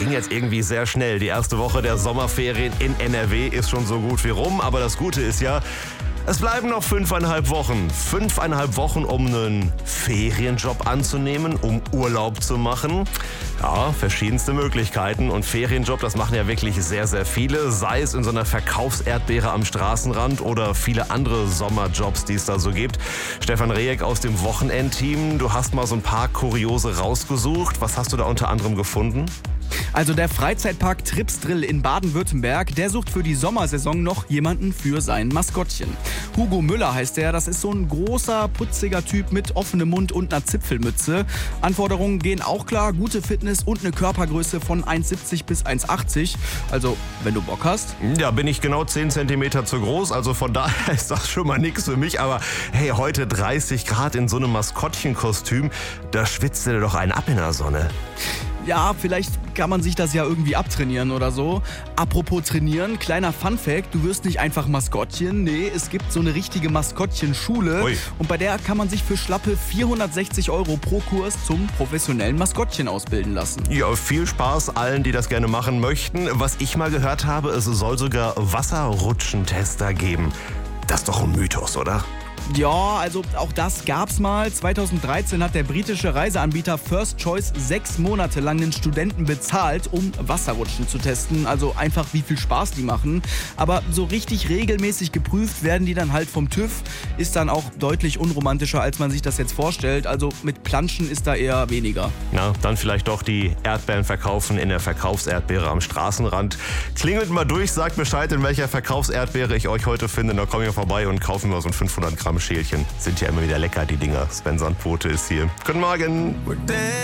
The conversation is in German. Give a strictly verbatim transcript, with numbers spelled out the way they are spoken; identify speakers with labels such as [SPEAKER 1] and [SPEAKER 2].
[SPEAKER 1] ging jetzt irgendwie sehr schnell. Die erste Woche der Sommerferien in N R W ist schon so gut wie rum. Aber das Gute ist ja, es bleiben noch fünfeinhalb Wochen. Fünfeinhalb Wochen, um einen Ferienjob anzunehmen, um Urlaub zu machen. Ja, verschiedenste Möglichkeiten. Und Ferienjob, das machen ja wirklich sehr, sehr viele. Sei es in so einer Verkaufserdbeere am Straßenrand oder viele andere Sommerjobs, die es da so gibt. Stefan Rehek aus dem Wochenendteam, du hast mal so ein paar Kuriose rausgesucht. Was hast du da unter anderem gefunden?
[SPEAKER 2] Also der Freizeitpark Tripsdrill in Baden-Württemberg, der sucht für die Sommersaison noch jemanden für sein Maskottchen. Hugo Müller heißt er, das ist so ein großer, putziger Typ mit offenem Mund und einer Zipfelmütze. Anforderungen gehen auch klar, gute Fitness und eine Körpergröße von eins siebzig bis eins achtzig. Also, wenn du Bock hast.
[SPEAKER 1] Ja, bin ich genau zehn Zentimeter zu groß, also von daher ist das schon mal nichts für mich. Aber hey, heute dreißig Grad in so einem Maskottchenkostüm, da schwitzt dir doch einen ab in der Sonne.
[SPEAKER 2] Ja, vielleicht kann man sich das ja irgendwie abtrainieren oder so. Apropos trainieren, kleiner Funfact, du wirst nicht einfach Maskottchen. Nee, es gibt so eine richtige Maskottchenschule.
[SPEAKER 1] Ui.
[SPEAKER 2] Und bei der kann man sich für schlappe vierhundertsechzig Euro pro Kurs zum professionellen Maskottchen ausbilden lassen.
[SPEAKER 1] Ja, viel Spaß allen, die das gerne machen möchten. Was ich mal gehört habe, es soll sogar Wasserrutschentester geben. Das ist doch ein Mythos, oder?
[SPEAKER 2] Ja, also auch das gab's mal. zweitausenddreizehn hat der britische Reiseanbieter First Choice sechs Monate lang einen Studenten bezahlt, um Wasserrutschen zu testen. Also einfach, wie viel Spaß die machen. Aber so richtig regelmäßig geprüft werden die dann halt vom TÜV. Ist dann auch deutlich unromantischer, als man sich das jetzt vorstellt. Also mit Planschen ist da eher weniger.
[SPEAKER 1] Na, dann vielleicht doch die Erdbeeren verkaufen in der Verkaufserdbeere am Straßenrand. Klingelt mal durch, sagt Bescheid, in welcher Verkaufserdbeere ich euch heute finde. Dann kommen wir vorbei und kaufen wir so ein fünfhundert Gramm Schälchen. Sind ja immer wieder lecker, die Dinger. Sven Sandbote ist hier. Guten Morgen.